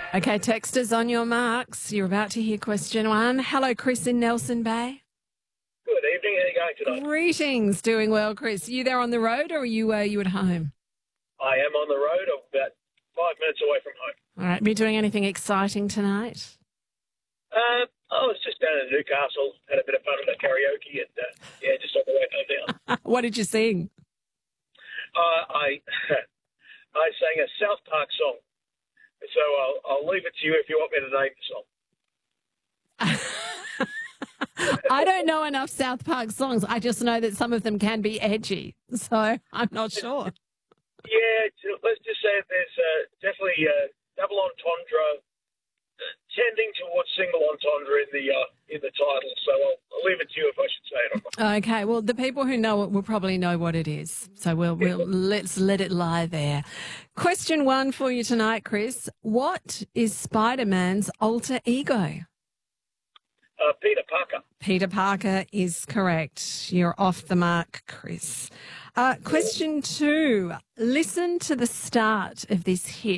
Okay, texters on your marks. You're about to hear question one. Hello, Chris in Nelson Bay. Good evening. How are you going today? Greetings. Doing well, Chris. You there on the road or are you at home? I am on the road. I'm about 5 minutes away from home. All right. Be doing anything exciting tonight? I was just down in Newcastle, had a bit of fun with the karaoke, and just on the way home now. What did you sing? I I sang a South Park song, so I'll leave it to you if you want me to name the song. I don't know enough South Park songs. I just know that some of them can be edgy, so I'm not sure. Yeah, let's just say there's definitely double entendre, tending towards single entendre in the title. So I'll leave it to you if I should say it or not. Okay, well, the people who know it will probably know what it is. So let's let it lie there. Question one for you tonight, Chris. What is Spider-Man's alter ego? Peter Parker. Peter Parker is correct. You're off the mark, Chris. Question two. Listen to the start of this hit